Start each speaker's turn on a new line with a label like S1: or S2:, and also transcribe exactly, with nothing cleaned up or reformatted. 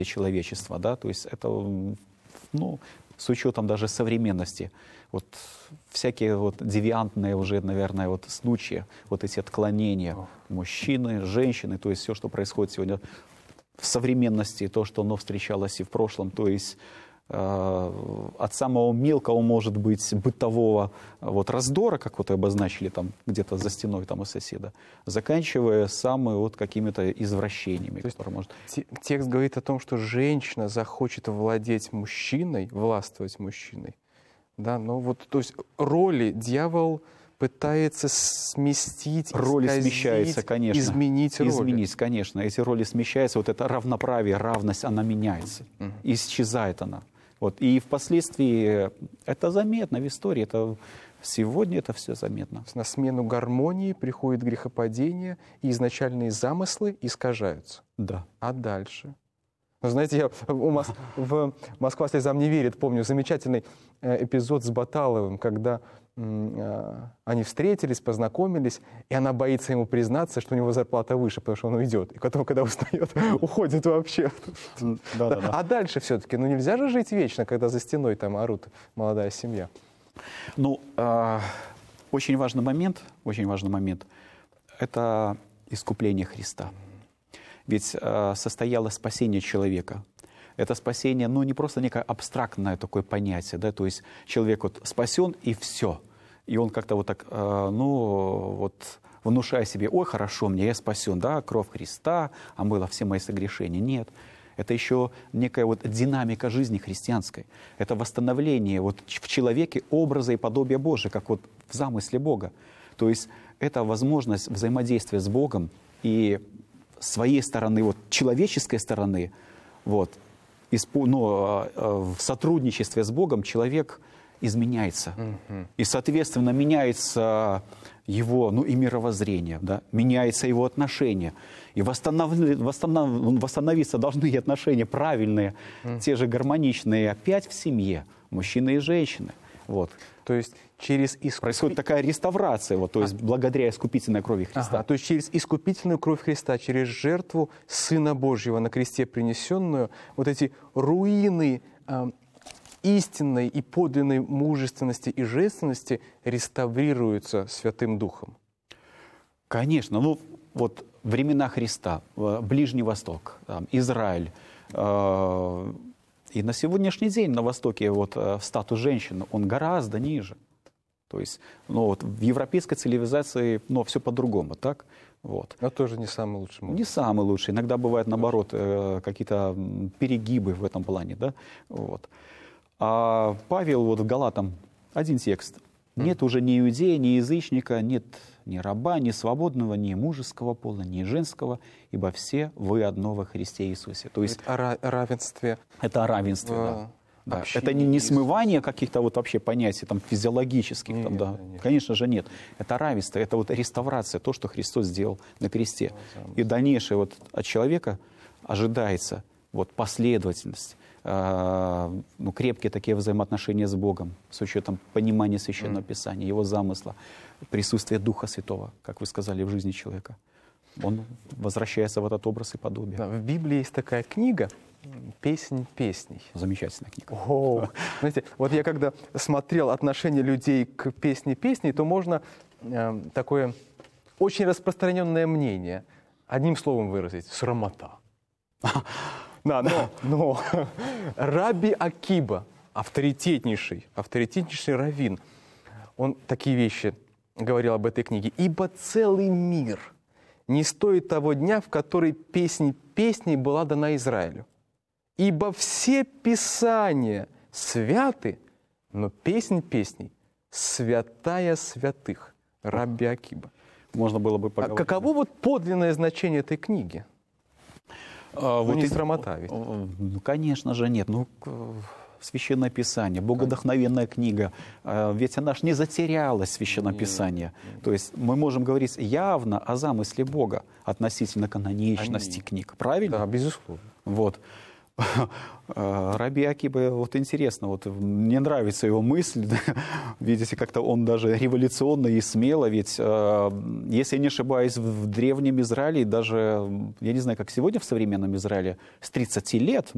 S1: человечества, да, то есть это, ну, с учетом даже современности, вот всякие вот девиантные уже, наверное, вот случаи, вот эти отклонения мужчины, женщины, то есть все, что происходит сегодня в современности, то, что оно встречалось и в прошлом, то есть от самого мелкого, может быть, бытового вот раздора, как вот обозначили там где-то за стеной там у соседа, заканчивая самыми вот какими-то извращениями.
S2: То есть
S1: может...
S2: Текст говорит о том, что женщина захочет владеть мужчиной, властвовать мужчиной. Да, ну вот, то есть роли дьявол пытается сместить,
S1: роли
S2: исказить,
S1: смещаются, конечно.
S2: Изменить роли.
S1: Изменить, конечно. Эти роли смещаются, вот это равноправие, равность, она меняется.
S2: Угу.
S1: Исчезает она. Вот. И впоследствии это заметно в истории, это сегодня это все заметно.
S2: На смену гармонии приходит грехопадение, и изначальные замыслы искажаются.
S1: Да.
S2: А дальше? Ну, знаете, я у Мос... в «Москва слезам не верит» помню замечательный эпизод с Баталовым, когда они встретились, познакомились, и она боится ему признаться, что у него зарплата выше, потому что он уйдет. И потом, когда устает, уходит вообще.
S1: Да, да, да.
S2: А дальше все-таки, ну нельзя же жить вечно, когда за стеной там орут молодая семья.
S1: Ну, э, очень важный момент, очень важный момент, это искупление Христа. Ведь э, состоялось спасение человека. Это спасение, ну, не просто некое абстрактное такое понятие, да, то есть человек вот спасен и все. И он как-то вот так, э, ну, вот внушая себе, ой, хорошо мне, я спасен, да, кровь Христа, омыла все мои согрешения. Нет, это еще некая вот динамика жизни христианской. Это восстановление вот в человеке образа и подобия Божия, как вот в замысле Бога. То есть это возможность взаимодействия с Богом и с своей стороны, вот человеческой стороны, вот, но в сотрудничестве с Богом человек изменяется. Mm-hmm. И, соответственно, меняется его, ну, и мировоззрение, да? Меняется его отношение. И восстанов... Восстанов... восстановиться должны и отношения правильные, mm-hmm. те же гармоничные, опять в семье, мужчины и женщины. Вот.
S2: То есть через искуп...
S1: происходит такая реставрация, вот, то есть а. благодаря искупительной крови Христа.
S2: Ага, то есть через искупительную кровь Христа, через жертву Сына Божьего на кресте принесенную, вот эти руины э, истинной и подлинной мужественности и женственности реставрируются Святым Духом.
S1: Конечно. Ну, вот времена Христа, Ближний Восток, там, Израиль, э, и на сегодняшний день на Востоке вот, статус женщины, он гораздо ниже. То есть, ну, вот, в европейской цивилизации, ну, все по-другому, так? Вот.
S2: Но тоже не самый лучший момент.
S1: Не самый лучший. Иногда бывают, наоборот, э, какие-то перегибы в этом плане, да? Вот. А Павел вот в Галатам один текст. Нет уже ни иудея, ни язычника, нет ни раба, ни свободного, ни мужеского пола, ни женского, ибо все вы одно во Христе Иисусе. То есть
S2: это о равенстве.
S1: Это о равенстве, да. Да. Это не, не смывание каких-то вот вообще понятий там, физиологических. Нет, там, да. Конечно же нет. Это равенство, это вот реставрация, то, что Христос сделал на кресте. И дальнейшее вот от человека ожидается вот, последовательность. Ну, крепкие такие взаимоотношения с Богом, с учетом понимания Священного Писания, Его замысла, присутствия Духа Святого, как вы сказали, в жизни человека. Он возвращается в этот образ и подобие.
S2: Да, в Библии есть такая книга «Песнь песней».
S1: Замечательная книга.
S2: О, знаете, вот я когда смотрел отношение людей к «Песне песней», то можно э, такое очень распространенное мнение одним словом выразить – срамота. Да, но, но Раби Акиба, авторитетнейший, авторитетнейший раввин, он такие вещи говорил об этой книге. «Ибо целый мир не стоит того дня, в который песнь песней была дана Израилю. Ибо все писания святы, но песнь песней святая святых». Раби Акиба.
S1: Можно было бы поговорить.
S2: А каково вот подлинное значение этой книги?
S1: А, вот
S2: не
S1: и,
S2: срамота ведь.
S1: Ну, конечно же, нет. Ну, Священное Писание, богодохновенная книга, ведь она ж не затерялась, Священное Писание. То есть мы можем говорить явно о замысле Бога относительно каноничности Аминь. Книг. Правильно?
S2: Да, безусловно.
S1: Вот. Раби Акиба, вот интересно, вот мне нравится его мысль, да? Видите, как-то он даже революционно и смело, ведь, э, если я не ошибаюсь, в древнем Израиле, даже, я не знаю, как сегодня в современном Израиле, с тридцати лет